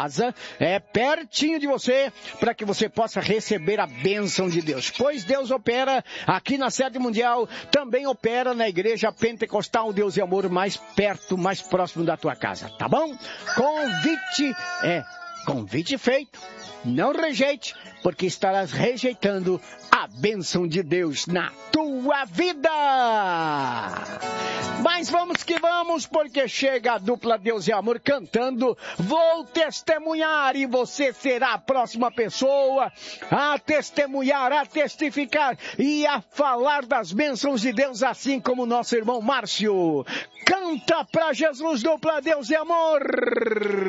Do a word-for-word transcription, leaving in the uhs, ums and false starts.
casa, é pertinho de você, para que você possa receber a bênção de Deus. Pois Deus opera aqui na Sede Mundial, também opera na Igreja Pentecostal Deus e Amor, mais perto, mais próximo da tua casa, tá bom? Convite, é, convite feito. Não rejeite, porque estarás rejeitando a bênção de Deus na tua vida. Mas vamos que vamos, porque chega a dupla Deus e Amor cantando Vou Testemunhar, e você será a próxima pessoa a testemunhar, a testificar e a falar das bênçãos de Deus, assim como nosso irmão Márcio. Canta pra Jesus, dupla Deus e Amor.